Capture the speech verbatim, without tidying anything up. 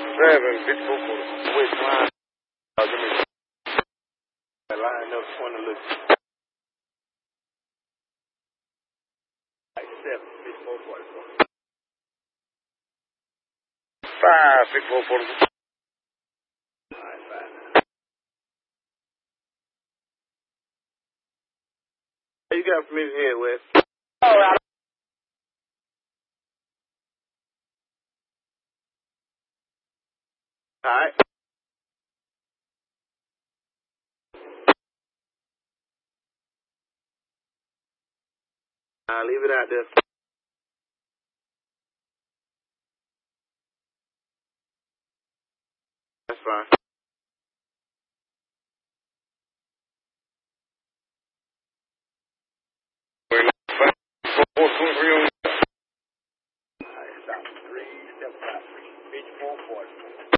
Seven, bitch, four quarters. Wait, line. Uh, give me. Line up, twenty, look. Like seven, bitch, four quarters. Five, bitch, four quarters. All right, five. You got permission here, Wes. All right. All right. I'll leave it out there. That's fine. Wait, five, four, two, three, on. All right, stop. Three, step five, three, bitch, four, four.